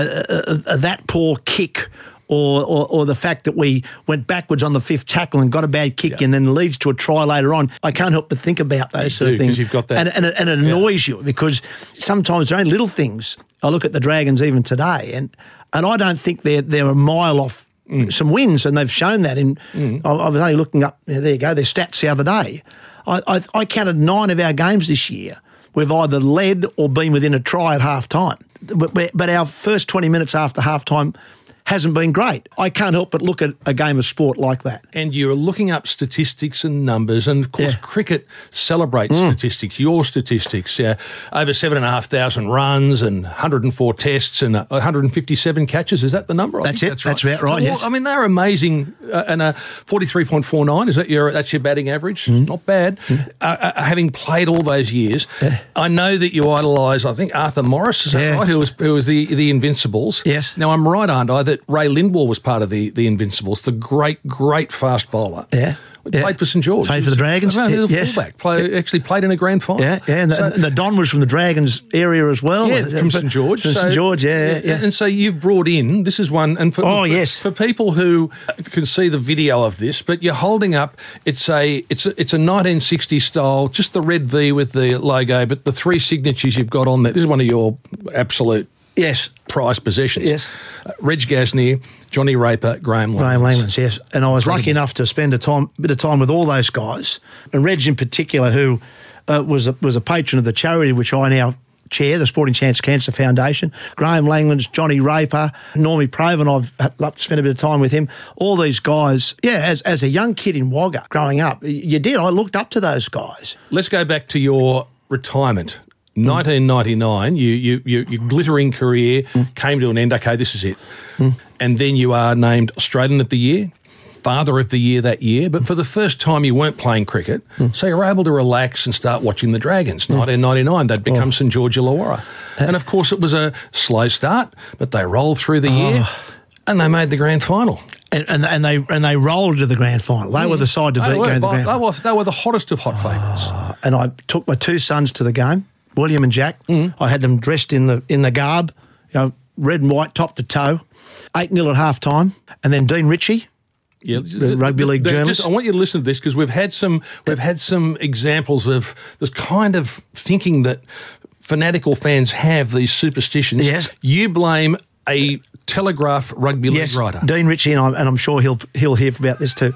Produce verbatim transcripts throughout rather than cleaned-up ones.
uh, uh, that poor kick or, or or the fact that we went backwards on the fifth tackle and got a bad kick yeah. and then leads to a try later on, I can't help but think about those you sort do, of things. You've got that. And, and, it, and it annoys yeah. you because sometimes there are only little things. I look at the Dragons even today and, and I don't think they're, they're a mile off Mm. some wins, and they've shown that. In mm. I, I was only looking up, there you go, their stats the other day. I, I, I counted nine of our games this year. We've either led or been within a try at half time. But, but our first twenty minutes after half time hasn't been great. I can't help but look at a game of sport like that. And you're looking up statistics and numbers, and of course, yeah. cricket celebrates mm. statistics, your statistics. Yeah, over seven and a half thousand runs and one hundred four tests and one hundred fifty-seven catches. Is that the number? I that's it. That's, that's right. about right. So, yes. I mean, they're amazing. Uh, and a forty-three point four nine. Is that your? That's your batting average? Mm. Not bad. Mm. Uh, uh, having played all those years, yeah. I know that you idolise. I think Arthur Morris. Is that yeah. right? Who was who was the the Invincibles? Yes. Now I'm right, aren't I? That Ray Lindwall was part of the, the Invincibles, the great, great fast bowler. Yeah. yeah. Played for St George. Played for the Dragons. He was a yes. fullback. Play, actually played in a grand final. Yeah, yeah. And, so, the, and the Don was from the Dragons area as well. Yeah, from St George. From so, St George, yeah, yeah, yeah. And so you've brought in, this is one, and for, oh, for, yes. for people who can see the video of this, but you're holding up, it's a it's a, it's a nineteen sixties style, just the red V with the logo, but the three signatures you've got on there. This is one of your absolute Yes. prized possessions. Yes. Uh, Reg Gasnier, Johnny Raper, Graham Langlands. Graham Langlands, yes. And I was Incredible. lucky enough to spend a time, bit of time with all those guys. And Reg in particular, who uh, was, a, was a patron of the charity which I now chair, the Sporting Chance Cancer Foundation. Graham Langlands, Johnny Raper, Normie Provan, I've loved to spend a bit of time with him. All these guys, yeah, as, as a young kid in Wagga growing up, you did. I looked up to those guys. Let's go back to your retirement. nineteen ninety-nine, you, you, you, your glittering career mm. came to an end. Okay, this is it. Mm. And then you are named Australian of the Year, Father of the Year that year. But for the first time, you weren't playing cricket. Mm. So you were able to relax and start watching the Dragons. Mm. nineteen ninety-nine, they'd become oh. St George Illawarra. Uh, and, of course, it was a slow start, but they rolled through the oh. year and they made the grand final. And, and and they and they rolled to the grand final. They mm. were the side to beat going to the grand they final. Were, they were the hottest of hot favourites. Uh, and I took my two sons to the game, William and Jack. Mm. I had them dressed in the in the garb, you know, red and white, top to toe. eight nil at half time. And then Dean Ritchie, yeah, the rugby league the, journalist. Just, I want you to listen to this because we've had some we've had some examples of this kind of thinking that fanatical fans have, these superstitions. Yes. You blame a Telegraph rugby league yes, writer. Dean Ritchie, and, I, and I'm sure he'll he'll hear about this too.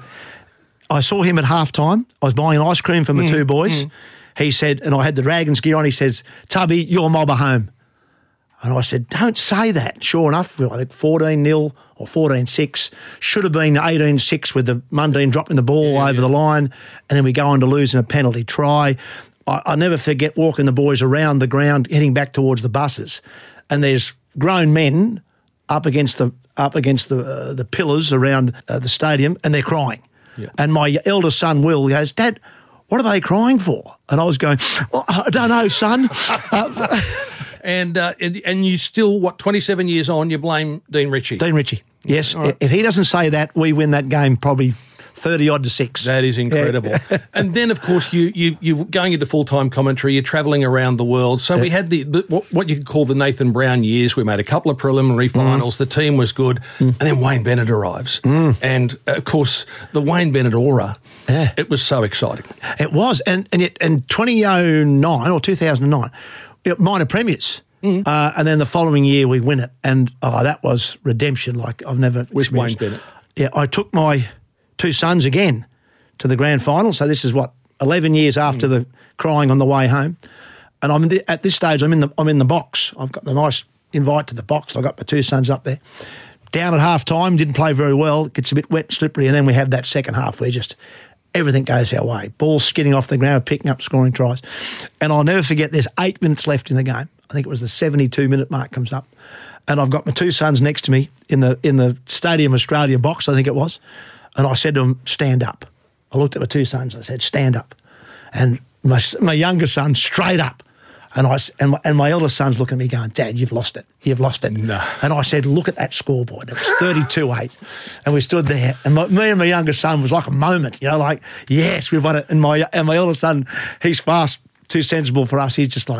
I saw him at half time. I was buying ice cream for my mm, two boys. Mm. He said, and I had the Dragons gear on, he says, Tubby, you're mob at home. And I said, don't say that. Sure enough, I think fourteen nil or fourteen six. Should have been eighteen six with the Mundine dropping the ball yeah, over yeah. the line, and then we go on to lose in a penalty try. I, I never forget walking the boys around the ground, heading back towards the buses, and there's grown men up against the up against the uh, the pillars around uh, the stadium, and they're crying. Yeah. And my eldest son, Will, goes, Dad, what are they crying for? And I was going, well, I don't know, son. uh, and, uh, and and you still, what, twenty-seven years on, you blame Dean Ritchie? Dean Ritchie, yes. Right. If he doesn't say that, we win that game probably thirty-odd to six. That is incredible. Yeah. And then, of course, you, you, you're going into full-time commentary, you're travelling around the world. So yeah. we had the, the what, what you could call the Nathan Brown years. We made a couple of preliminary finals. Mm. The team was good. Mm. And then Wayne Bennett arrives. Mm. And, of course, the Wayne Bennett aura, yeah. it was so exciting. It was. And and it, in twenty oh nine or two thousand nine, it, minor premiers. Mm. Uh, and then the following year we win it. And, oh, that was redemption like I've never With Wayne Bennett. Yeah, I took my two sons again to the grand final. So this is what eleven years after mm. the crying on the way home, and I'm in the, at this stage. I'm in the I'm in the box. I've got the nice invite to the box. I got my two sons up there. Down at half time, didn't play very well. It gets a bit wet and slippery, and then we have that second half where just everything goes our way. Ball skidding off the ground, picking up, scoring tries, and I'll never forget. There's eight minutes left in the game. I think it was the seventy-two minute mark comes up, and I've got my two sons next to me in the in the Stadium Australia box. I think it was. And I said to him, stand up. I looked at my two sons and I said, stand up. And my my younger son, straight up. And I and my, and my eldest son's looking at me going, Dad, you've lost it. You've lost it. No. And I said, look at that scoreboard. It was thirty-two eight. And we stood there. And my, me and my younger son was like a moment, you know, like, yes, we've won it. And my, and my eldest son, he's fast, too sensible for us. He's just like,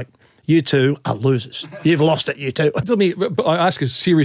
You two are losers. You've lost it, you two. Let me I ask a serious